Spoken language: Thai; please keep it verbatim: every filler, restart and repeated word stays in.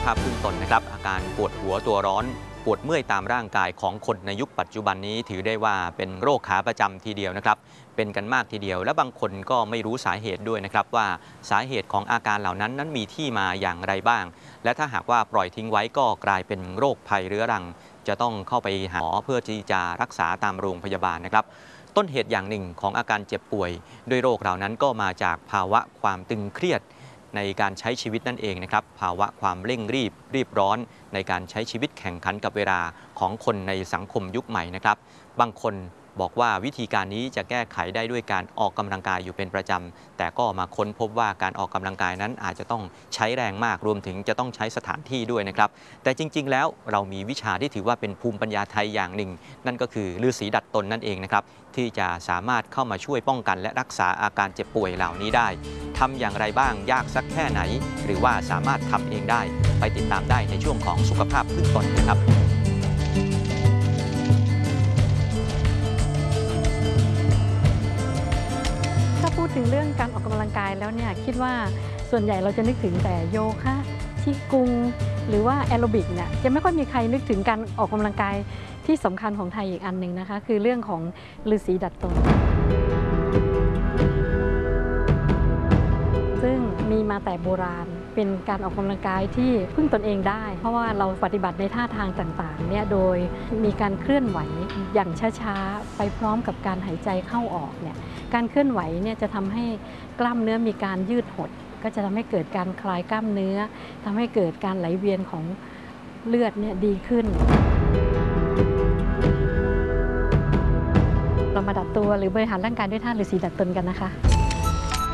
ภาพพื้นต้นนะครับอาการปวดหัวตัวร้อนปวดเมื่อยตามร่างกายของคนในยุคปัจจุบันนี้ถือได้ว่าเป็นโรคขาประจำทีเดียวนะครับเป็นกันมากทีเดียวและบางคนก็ไม่รู้สาเหตุด้วยนะครับว่าสาเหตุของอาการเหล่านั้นนั้นมีที่มาอย่างไรบ้างและถ้าหากว่าปล่อยทิ้งไว้ก็กลายเป็นโรคภัยเรื้อรังจะต้องเข้าไปหาหมอเพื่อที่จะรักษาตามโรงพยาบาลนะครับต้นเหตุอย่างหนึ่งของอาการเจ็บป่วยด้วยโรคเหล่านั้นก็มาจากภาวะความตึงเครียดในการใช้ชีวิตนั่นเองนะครับภาวะความเร่งรีบรีบร้อนในการใช้ชีวิตแข่งขันกับเวลาของคนในสังคมยุคใหม่นะครับบางคนบอกว่าวิธีการนี้จะแก้ไขได้ด้วยการออกกำลังกายอยู่เป็นประจำแต่ก็มาค้นพบว่าการออกกำลังกายนั้นอาจจะต้องใช้แรงมากรวมถึงจะต้องใช้สถานที่ด้วยนะครับแต่จริงๆแล้วเรามีวิชาที่ถือว่าเป็นภูมิปัญญาไทยอย่างหนึ่งนั่นก็คือฤาษีดัดตนนั่นเองนะครับที่จะสามารถเข้ามาช่วยป้องกันและรักษาอาการเจ็บป่วยเหล่านี้ได้ทำอย่างไรบ้างยากสักแค่ไหนหรือว่าสามารถทำเองได้ไปติดตามได้ในช่วงของสุขภาพพื้นต้นนะครับพูดถึงเรื่องการออกกำลังกายแล้วเนี่ยคิดว่าส่วนใหญ่เราจะนึกถึงแต่โยคะชิกุงหรือว่าแอโรบิกเนี่ยจะไม่ค่อยมีใครนึกถึงการออกกำลังกายที่สำคัญของไทยอีกอันหนึ่งนะคะคือเรื่องของฤาษีดัดตนซึ่งมีมาแต่โบราณเป็นการออกกำลังกายที่พึ่งตนเองได้เพราะว่าเราปฏิบัติในท่าทางต่างๆเนี่ยโดยมีการเคลื่อนไหวอย่างช้าๆไปพร้อมกับการหายใจเข้าออกเนี่ยการเคลื่อนไหวเนี่ยจะทำให้กล้ามเนื้อมีการยืดหดก็จะทำให้เกิดการคลายกล้ามเนื้อทำให้เกิดการไหลเวียนของเลือดเนี่ยดีขึ้นเรามาดัดตัวหรือบริหารร่างกายด้วยท่าฤาษีดัดตนกันนะคะ